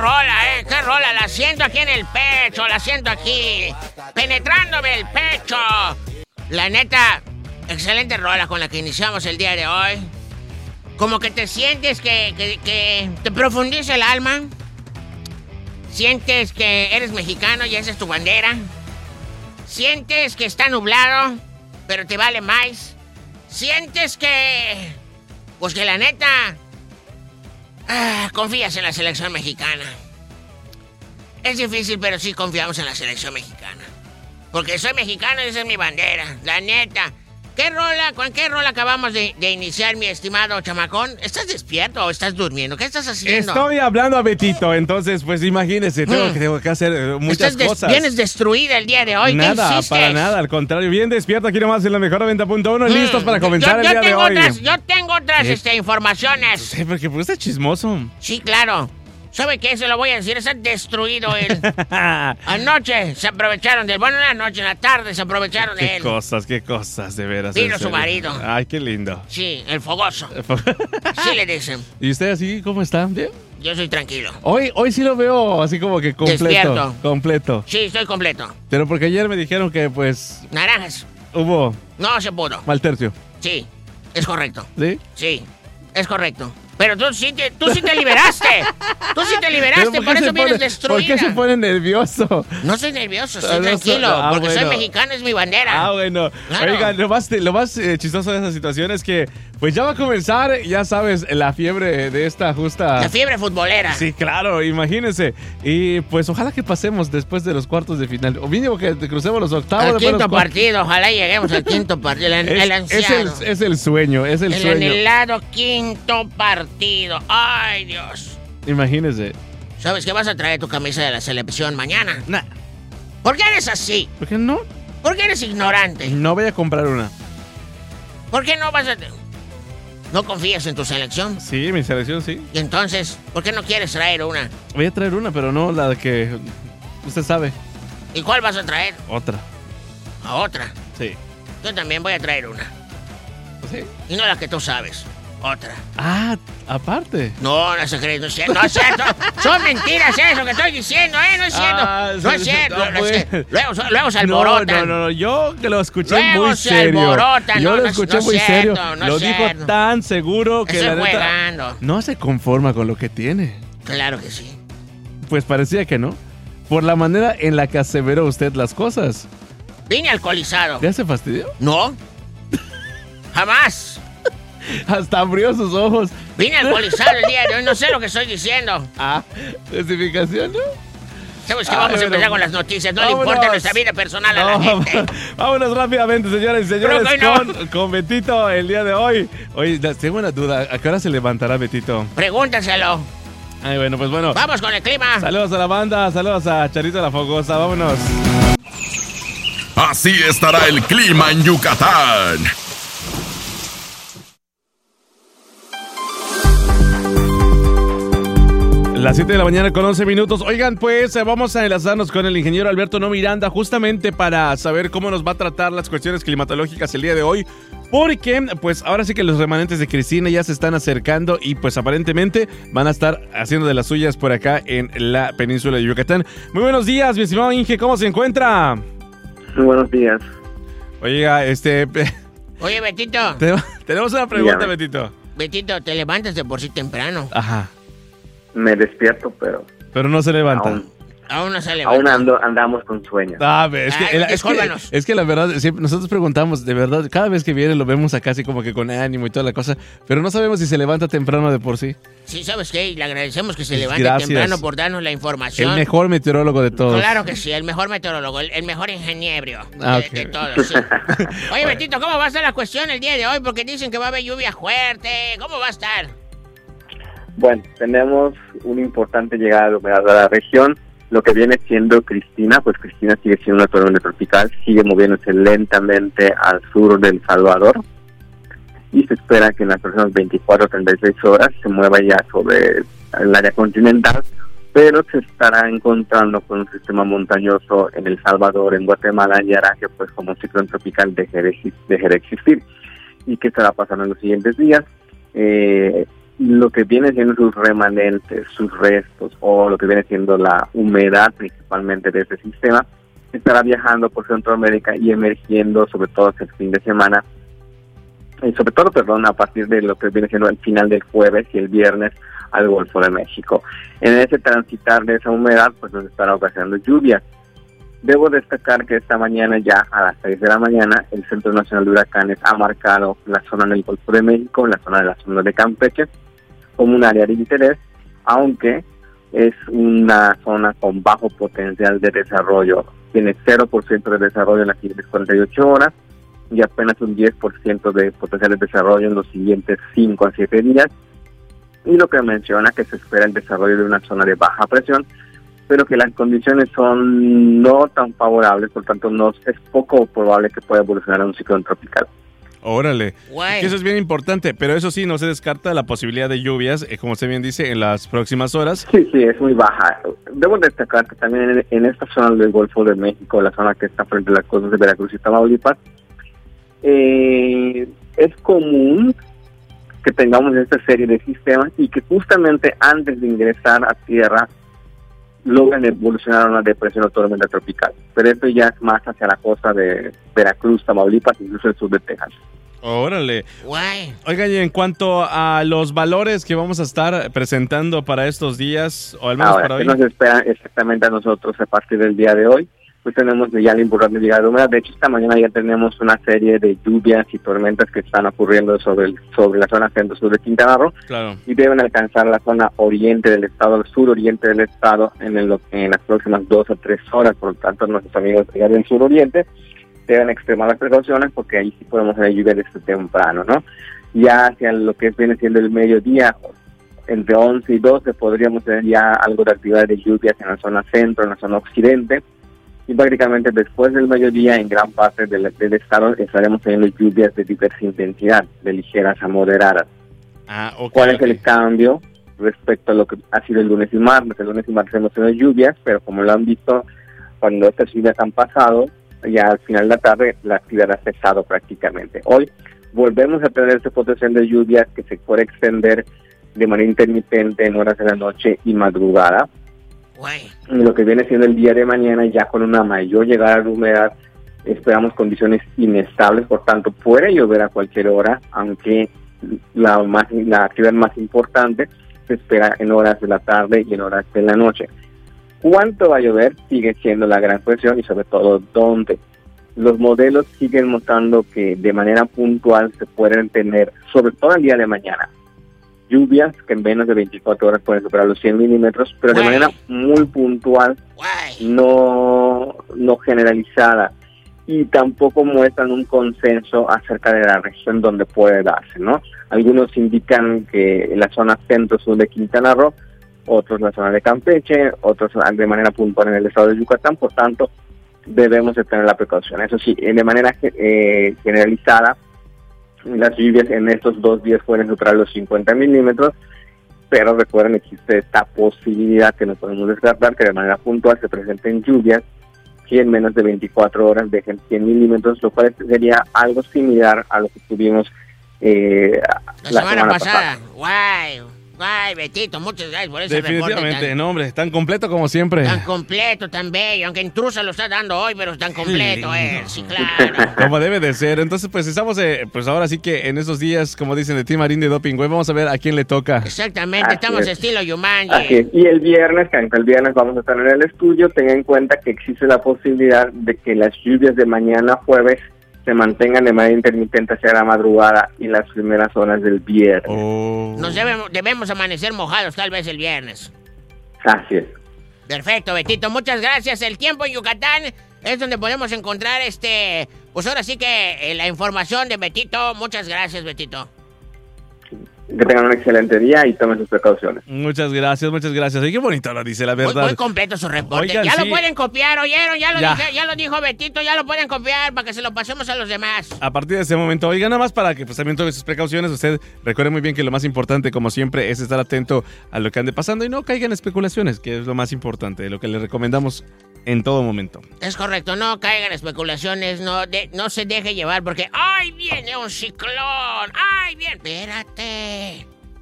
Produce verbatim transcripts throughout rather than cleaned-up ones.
rola, eh, qué rola. La siento aquí en el pecho, la siento aquí, penetrándome el pecho. La neta, excelente rola con la que iniciamos el día de hoy. Como que te sientes que, que, que te profundiza el alma. Sientes que eres mexicano y esa es tu bandera. Sientes que está nublado, pero te vale más. Sientes que... Pues que la neta... Ah, confías en la selección mexicana. Es difícil, pero sí confiamos en la selección mexicana. Porque soy mexicano y esa es mi bandera, la neta. ¿Qué rola, con qué rola acabamos de, de iniciar, mi estimado chamacón? ¿Estás despierto o estás durmiendo? ¿Qué estás haciendo? Estoy hablando a Betito, entonces, pues imagínese, tengo, mm. que, tengo que hacer muchas estás cosas. Des, vienes destruida el día de hoy. Nada, ¿qué hiciste? para nada, al contrario, bien despierto aquí nomás en la mejor noventa punto uno, mm. listos para comenzar yo, yo el día de hoy. Otras, yo tengo otras este, informaciones. Sí, porque pues está chismoso. Sí, claro. ¿Sabe qué? Se lo voy a decir, está destruido él. Anoche se aprovecharon de él. Bueno, en la noche, en la tarde se aprovecharon de él. Qué cosas, qué cosas, de veras. Vino su marido. Ay, qué lindo. Sí, el fogoso. Sí le dicen. ¿Y usted así cómo está? ¿Bien? Yo soy tranquilo. Hoy, hoy sí lo veo así como que completo. Despierto. Completo. Sí, estoy completo. Pero porque ayer me dijeron que pues... Naranjas. Hubo... No se pudo. Mal tercio. Sí, es correcto. ¿Sí? Sí, es correcto. Pero tú sí te, tú sí te liberaste. Tú sí te liberaste, por, por eso vienes destruida. ¿Por qué se pone nervioso? No soy nervioso, soy no, tranquilo. Ah, porque bueno. Soy mexicano, es mi bandera. Ah, bueno. Claro. Oigan, lo más, lo más eh, chistoso de esa situación es que pues ya va a comenzar, ya sabes, la fiebre de esta justa... La fiebre futbolera. Sí, claro, imagínense. Y pues ojalá que pasemos después de los cuartos de final. O mínimo que crucemos los octavos. Al quinto los partido, ojalá lleguemos al quinto partido. El, es, el anciano. Es el, es el sueño, es el, el sueño. El anhelado quinto partido. Ay, Dios. Imagínense. ¿Sabes qué? Vas a traer tu camisa de la selección mañana. Nah. ¿Por qué eres así? ¿Por qué no? ¿Por qué eres ignorante? No voy a comprar una. ¿Por qué no vas a...? ¿No confías en tu selección? Sí, mi selección sí. ¿Y entonces, por qué no quieres traer una? Voy a traer una, pero no la que usted sabe. ¿Y cuál vas a traer? Otra. ¿A otra? Sí. Yo también voy a traer una. ¿Sí? Y no la que tú sabes. Otra. Ah, aparte. No, no se cree, no es cierto. No es cierto. Son mentiras eso que estoy diciendo, ¿eh? No es cierto. Ah, no es cierto. No, no es cierto. Luego, luego se alborotan. No, no, no, yo que lo escuché luego muy se serio. Alborotan. Yo no, lo no, escuché no muy cierto, serio. No lo es dijo cierto. tan seguro que Estoy la neta jugando. No se conforma con lo que tiene. Claro que sí. Pues parecía que no. Por la manera en la que aseveró usted las cosas. Vine alcoholizado. ¿Ya se fastidió? No. Jamás. Hasta abrió sus ojos. Vine alcoholizado el día de hoy, no sé lo que estoy diciendo. Ah, justificación, ¿no? Sabes que ah, vamos bueno. a empezar con las noticias, no vámonos. Le importa nuestra vida personal no, a la gente. Vámonos rápidamente, señores y señores, con, no. con Betito el día de hoy. Oye, tengo una duda, ¿a qué hora se levantará Betito? Pregúntaselo. Ay, bueno, pues bueno. Vamos con el clima. Saludos a la banda, saludos a Charito la Fogosa, vámonos. Así estará el clima en Yucatán. Las siete de la mañana con once minutos. Oigan, pues vamos a enlazarnos con el ingeniero Alberto No Miranda justamente para saber cómo nos va a tratar las cuestiones climatológicas el día de hoy. Porque, pues, ahora sí que los remanentes de Cristina ya se están acercando y, pues, aparentemente van a estar haciendo de las suyas por acá en la península de Yucatán. Muy buenos días, mi estimado Inge, ¿cómo se encuentra? Muy buenos días. Oiga, este... Oye, Betito. Tenemos una pregunta, Dígame. Betito. Betito, te levantas de por sí temprano. Ajá. Me despierto, pero... Pero no se levanta. Aún, aún no se levanta. Aún ando, andamos con sueños. Ah, es que, Ay, el, es, que, es que la verdad, siempre, nosotros preguntamos, de verdad, cada vez que viene lo vemos acá así como que con ánimo y toda la cosa, pero no sabemos si se levanta temprano de por sí. Sí, ¿sabes qué? Le agradecemos que se levante Gracias. temprano por darnos la información. El mejor meteorólogo de todos. Claro que sí, el mejor meteorólogo, el, el mejor ingeniero ah, de, okay. de todos, sí. Oye, Betito, ¿cómo va a estar la cuestión el día de hoy? Porque dicen que va a haber lluvia fuerte. ¿Cómo va a estar? Bueno, tenemos una importante llegada de humedad a la región. Lo que viene siendo Cristina, pues Cristina sigue siendo una tormenta tropical, sigue moviéndose lentamente al sur del Salvador y se espera que en las próximas veinticuatro a treinta y seis horas se mueva ya sobre el área continental, pero se estará encontrando con un sistema montañoso en El Salvador, en Guatemala, y hará que pues como un ciclón tropical deje de, deje de existir. ¿Y qué estará pasando en los siguientes días? Eh... lo que viene siendo sus remanentes, sus restos, o lo que viene siendo la humedad principalmente de este sistema, estará viajando por Centroamérica y emergiendo sobre todo hacia el fin de semana, y sobre todo, perdón, a partir de lo que viene siendo el final del jueves y el viernes al Golfo de México. En ese transitar de esa humedad, pues nos estará ocasionando lluvias. Debo destacar que esta mañana ya a las seis de la mañana el Centro Nacional de Huracanes ha marcado la zona del Golfo de México, la zona de la zona de Campeche, como un área de interés, aunque es una zona con bajo potencial de desarrollo. Tiene cero por ciento de desarrollo en las siguientes cuarenta y ocho horas y apenas un diez por ciento de potencial de desarrollo en los siguientes cinco a siete días. Y lo que menciona que se espera el desarrollo de una zona de baja presión, pero que las condiciones son no tan favorables, por tanto no es poco probable que pueda evolucionar a un ciclón tropical. Órale, Guay. que eso es bien importante, pero eso sí, no se descarta la posibilidad de lluvias, eh, como usted bien dice, en las próximas horas. Sí, sí, es muy baja. Debo destacar que también en, en esta zona del Golfo de México, la zona que está frente a las costas de Veracruz y Tamaulipas, eh, es común que tengamos esta serie de sistemas y que justamente antes de ingresar a tierra logran evolucionar a una depresión o tormenta tropical. Pero esto ya es más hacia la costa de Veracruz, Tamaulipas, incluso el sur de Texas. Órale. Guay. Oiga, y en cuanto a los valores que vamos a estar presentando para estos días, o al menos Ahora, para ¿qué hoy? nos espera exactamente a nosotros a partir del día de hoy? Pues tenemos ya la importante llegada de humedad. De hecho, esta mañana ya tenemos una serie de lluvias y tormentas que están ocurriendo sobre el, sobre la zona centro-sur de Quintana Roo Claro. y deben alcanzar la zona oriente del estado, el sur-oriente del estado en, el, en las próximas dos a tres horas. Por lo tanto, nuestros amigos de allá del sur-oriente deben extremar las precauciones porque ahí sí podemos tener lluvia desde temprano, ¿no? Ya hacia lo que viene siendo el mediodía, entre once y doce, podríamos tener ya algo de actividad de lluvias en la zona centro, en la zona occidente, y prácticamente después del mediodía en gran parte del, del estado estaremos teniendo lluvias de diversa intensidad, de ligeras a moderadas. Ah, ok. ¿Cuál es ok. el cambio respecto a lo que ha sido el lunes y martes? El lunes y martes hemos tenido lluvias, pero como lo han visto, cuando estas lluvias han pasado, ya al final de la tarde la actividad ha cesado prácticamente. Hoy volvemos a tener este potencial de lluvias que se puede extender de manera intermitente en horas de la noche y madrugada. Guay. Y lo que viene siendo el día de mañana, ya con una mayor llegada de humedad, esperamos condiciones inestables, por tanto puede llover a cualquier hora, aunque la, más, la actividad más importante se espera en horas de la tarde y en horas de la noche. ¿Cuánto va a llover? Sigue siendo la gran cuestión y sobre todo dónde. Los modelos siguen mostrando que de manera puntual se pueden tener, sobre todo el día de mañana, lluvias que en menos de veinticuatro horas pueden superar los cien milímetros, pero de Guay. manera muy puntual, Guay. no, no generalizada, y tampoco muestran un consenso acerca de la región donde puede darse, ¿no? Algunos indican que en la zona centro-sur de Quintana Roo, otros en la zona de Campeche, otros de manera puntual en el estado de Yucatán, por tanto, debemos de tener la precaución. Eso sí, de manera eh, generalizada, las lluvias en estos dos días pueden superar los cincuenta milímetros, pero recuerden, existe esta posibilidad que no podemos descartar, que de manera puntual se presenten lluvias que en menos de veinticuatro horas dejen cien milímetros, lo cual sería algo similar a lo que tuvimos eh, La, la, semana, semana pasada. pasada. Guay. Guay, Betito, muchas gracias por ese Definitivamente, reporte tan, no, hombre, tan completo como siempre. tan completo, tan bello. Aunque intrusa lo está dando hoy, pero tan completo él, sí, claro. Como debe de ser. Entonces, pues estamos, eh, pues ahora sí que en esos días, como dicen de Tim Marín de Doping Web, vamos a ver a quién le toca. Exactamente, Así estamos es. estilo Yumanji. Así es. Y el viernes, que aunque el viernes vamos a estar en el estudio, tenga en cuenta que existe la posibilidad de que las lluvias de mañana jueves se mantengan de manera intermitente hacia la madrugada y las primeras horas del viernes. Oh. Nos debemos, debemos amanecer mojados tal vez el viernes. Así es. Perfecto, Betito, muchas gracias. El tiempo en Yucatán es donde podemos encontrar este, pues ahora sí que eh, la información de Betito. Muchas gracias, Betito. Que tengan un excelente día y tomen sus precauciones. Muchas gracias, muchas gracias. Y qué bonito lo dice, la Muy, verdad. muy completo su reporte. Oigan, ya sí. lo pueden copiar, ¿oyeron? Ya lo, Ya. Dije, ya lo dijo Betito, ya lo pueden copiar para que se lo pasemos a los demás. A partir de ese momento, oiga, nada más para que pues también tome sus precauciones, usted recuerde muy bien que lo más importante, como siempre, es estar atento a lo que ande pasando y no caigan en especulaciones, que es lo más importante, lo que le recomendamos en todo momento. Es correcto, no caigan en especulaciones, no, de, no se deje llevar porque ¡ay, viene un ciclón! ¡Ay, bien! Espérate.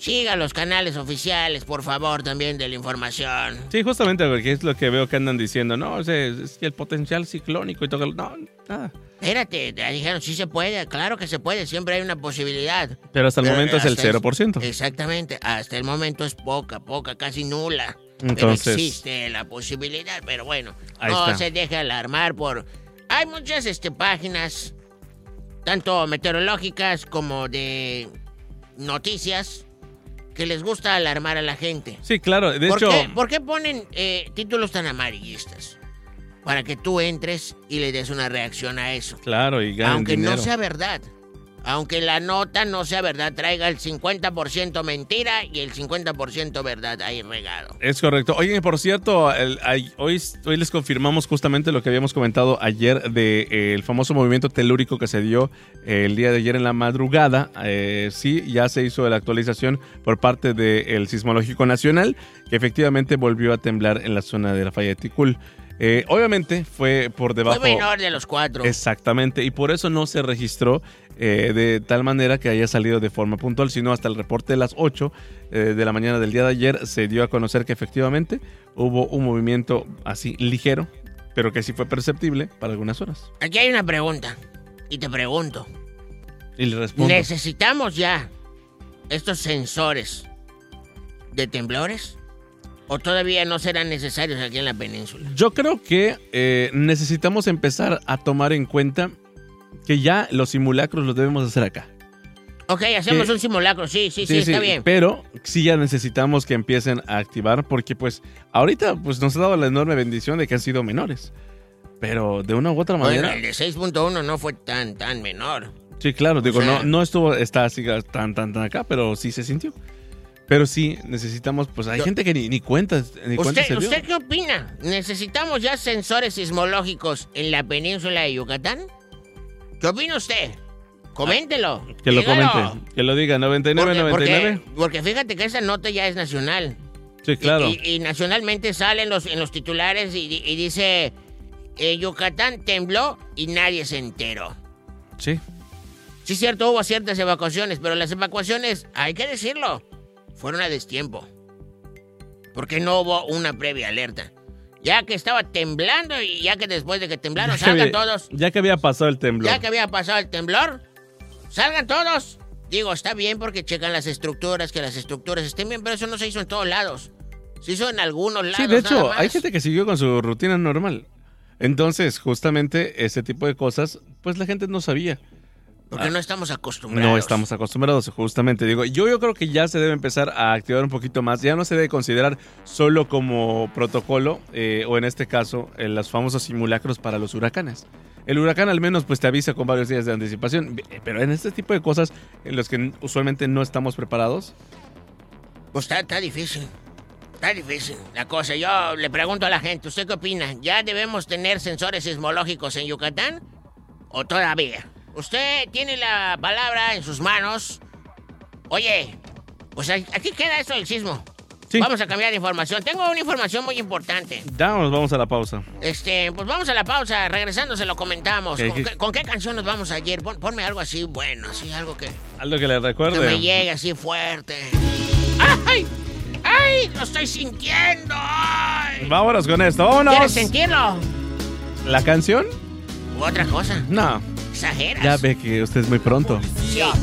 Siga los canales oficiales, por favor, también de la información. Sí, justamente, porque es lo que veo que andan diciendo. No, o sea, es que el potencial ciclónico y todo. No, nada. Espérate, te dijeron, sí se puede, claro que se puede, siempre hay una posibilidad. Pero hasta el Pero momento es el hasta cero por ciento. Exactamente, hasta el momento es poca, poca, casi nula. Entonces, pero existe la posibilidad, pero bueno, ahí no está. se deje alarmar por... Hay muchas este, páginas, tanto meteorológicas como de noticias, que les gusta alarmar a la gente. Sí, claro, de ¿Por hecho... qué, ¿Por qué ponen eh, títulos tan amarillistas? Para que tú entres y le des una reacción a eso. Claro, y ganen Aunque dinero. no sea verdad. Aunque la nota no sea verdad, traiga el cincuenta por ciento mentira y el cincuenta por ciento verdad ahí regado. Es correcto. Oigan, por cierto, el- ay- hoy, hoy les confirmamos justamente lo que habíamos comentado ayer del de, eh, el famoso movimiento telúrico que se dio eh, el día de ayer en la madrugada. Eh, sí, ya se hizo la actualización por parte del Sismológico Nacional, que efectivamente volvió a temblar en la zona de la falla de Ticul. Eh, obviamente fue por debajo... Fue menor de los cuatro. Exactamente, y por eso no se registró eh, de tal manera que haya salido de forma puntual, sino hasta el reporte de las ocho eh, de la mañana del día de ayer se dio a conocer que efectivamente hubo un movimiento así ligero, pero que sí fue perceptible para algunas horas. Aquí hay una pregunta, y te pregunto. Y le respondo. ¿Necesitamos ya estos sensores de temblores? ¿O todavía no serán necesarios aquí en la península? Yo creo que eh, necesitamos empezar a tomar en cuenta que ya los simulacros los debemos hacer acá. Ok, hacemos Que- un simulacro, sí, sí, sí, está bien. Pero sí ya necesitamos que empiecen a activar porque pues ahorita pues nos ha dado la enorme bendición de que han sido menores. Pero de una u otra Bueno, manera... el de seis punto uno no fue tan, tan menor. Sí, claro, digo, O sea- no, no estuvo, está así tan, tan, tan acá, pero sí se sintió. Pero sí, necesitamos, pues hay Yo- gente que ni, ni cuenta, ni cuenta ¿Usted, se dio. ¿Usted qué opina? ¿Necesitamos ya sensores sismológicos en la península de Yucatán? ¿Qué opina usted? Coméntelo. Que lo dígalo. comente, que lo diga, noventa y nueve, Porque, noventa y nueve. porque, porque fíjate que esa nota ya es nacional. Sí, claro. Y, y- y nacionalmente salen los, en los titulares y, y dice, eh, Yucatán tembló y nadie se enteró. Sí. Sí, cierto, hubo ciertas evacuaciones, pero las evacuaciones, hay que decirlo, fueron a destiempo. Porque no hubo una previa alerta. Ya que estaba temblando y ya que después de que temblaron, Ya que salgan había- todos. Ya que había pasado el temblor. Ya que había pasado el temblor, salgan todos. Digo, está bien porque checan las estructuras, que las estructuras estén bien, pero eso no se hizo en todos lados. Se hizo en algunos lados. Sí, de nada hecho, más. hay gente que siguió con su rutina normal. Entonces, justamente ese tipo de cosas, pues la gente no sabía. Porque no estamos acostumbrados. No estamos acostumbrados, justamente. Digo, yo, yo creo que ya se debe empezar a activar un poquito más. Ya no se debe considerar solo como protocolo, eh, o en este caso, eh, los famosos simulacros para los huracanes. El huracán al menos pues te avisa con varios días de anticipación, pero en este tipo de cosas en los que usualmente no estamos preparados. Pues está, está difícil. Está difícil la cosa. Yo le pregunto a la gente, ¿usted qué opina? ¿Ya debemos tener sensores sismológicos en Yucatán? ¿O todavía? Usted tiene la palabra en sus manos. Oye, pues aquí queda esto del sismo. Sí. Vamos a cambiar de información. Tengo una información muy importante. Ya nos vamos a la pausa. Este, pues vamos a la pausa. Regresando se lo comentamos. ¿Qué- ¿Con, qué- qué, con qué canción nos vamos ayer? Pon- ponme algo así bueno, así algo que, Algo que le que me recuerde. llegue así fuerte. ¡Ay! ¡Ay! ¡Lo estoy sintiendo! ¡Ay! Vámonos con esto, vámonos. ¿Quieres sentirlo? ¿La canción? U otra cosa. No, Exageras. ya ve que usted es muy pronto. Sí.